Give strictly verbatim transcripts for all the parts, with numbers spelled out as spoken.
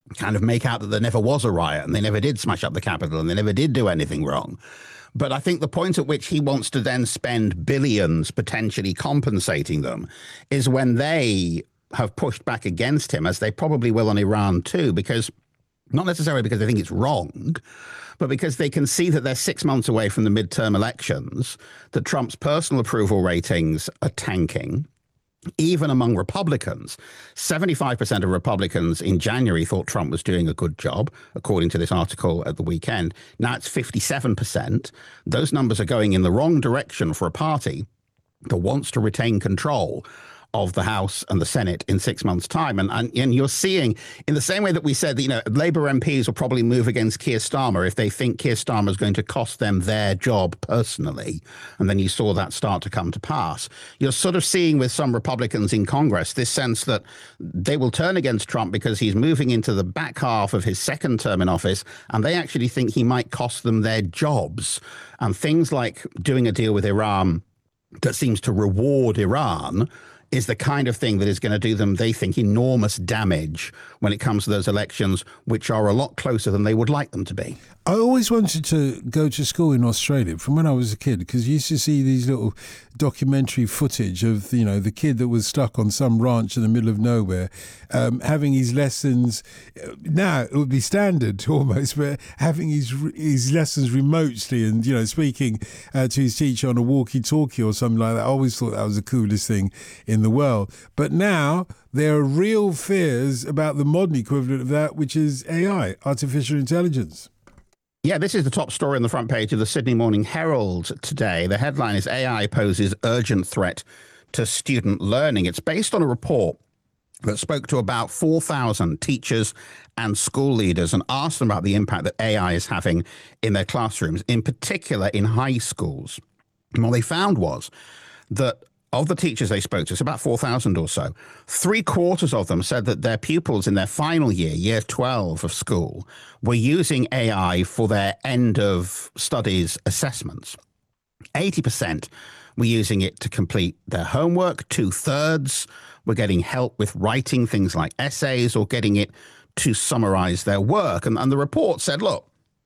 kind of make out that there never was a riot and they never did smash up the Capitol and they never did do anything wrong. But I think the point at which he wants to then spend billions potentially compensating them is when they have pushed back against him, as they probably will on Iran too, because not necessarily because they think it's wrong, but because they can see that they're six months away from the midterm elections, that Trump's personal approval ratings are tanking. Even among Republicans, seventy-five percent of Republicans in January thought Trump was doing a good job, according to this article at the weekend. Now it's fifty-seven percent. Those numbers are going in the wrong direction for a party that wants to retain control of the House and the Senate in six months' time. And, and, and you're seeing, in the same way that we said that, you know, Labour M Ps will probably move against Keir Starmer if they think Keir Starmer is going to cost them their job personally. And then you saw that start to come to pass. You're sort of seeing with some Republicans in Congress this sense that they will turn against Trump because he's moving into the back half of his second term in office, and they actually think he might cost them their jobs. And things like doing a deal with Iran that seems to reward Iran is the kind of thing that is going to do them, they think, enormous damage when it comes to those elections, which are a lot closer than they would like them to be. I always wanted to go to school in Australia from when I was a kid, because you used to see these little documentary footage of, you know, the kid that was stuck on some ranch in the middle of nowhere, um, having his lessons. Now it would be standard almost, but having his his lessons remotely and, you know, speaking uh, to his teacher on a walkie-talkie or something like that. I always thought that was the coolest thing in the world. But now there are real fears about the modern equivalent of that, which is A I, artificial intelligence. Yeah, this is the top story on the front page of the Sydney Morning Herald today. The headline is A I poses urgent threat to student learning. It's based on a report that spoke to about four thousand teachers and school leaders and asked them about the impact that A I is having in their classrooms, in particular in high schools. And what they found was that of the teachers they spoke to, it's about four thousand or so, three quarters of them said that their pupils in their final year, year twelve of school, were using A I for their end of studies assessments. eighty percent were using it to complete their homework. Two thirds were getting help with writing things like essays or getting it to summarize their work. And, and the report said, look,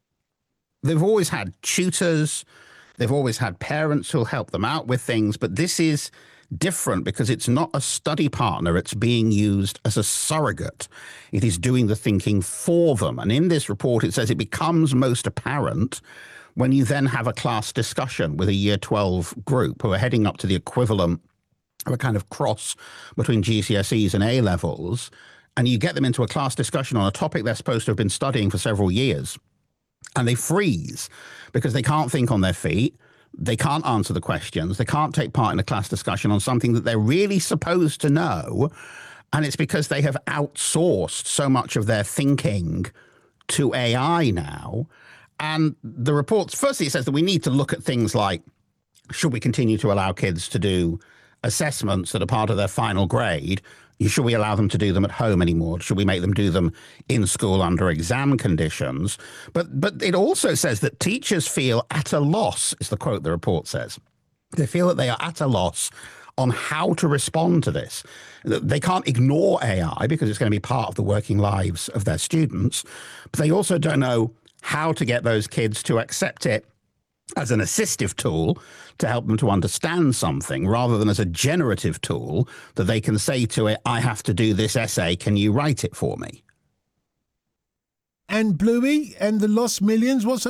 they've always had tutors, they've always had parents who'll help them out with things, but this is different because it's not a study partner. It's being used as a surrogate. It is doing the thinking for them. And in this report, it says it becomes most apparent when you then have a class discussion with a year twelve group who are heading up to the equivalent of a kind of cross between G C S Es and A levels, and you get them into a class discussion on a topic they're supposed to have been studying for several years. And they freeze because they can't think on their feet. They can't answer the questions. They can't take part in a class discussion on something that they're really supposed to know. And it's because they have outsourced so much of their thinking to A I now. And the report, firstly, it says that we need to look at things like, should we continue to allow kids to do assessments that are part of their final grade? Should we allow them to do them at home anymore? Should we make them do them in school under exam conditions? But but it also says that teachers feel at a loss, is the quote the report says. They feel that they are at a loss on how to respond to this. They can't ignore A I because it's going to be part of the working lives of their students, but they also don't know how to get those kids to accept it as an assistive tool to help them to understand something rather than as a generative tool that they can say to it, I have to do this essay, can you write it for me? And Bluey and the lost millions, what's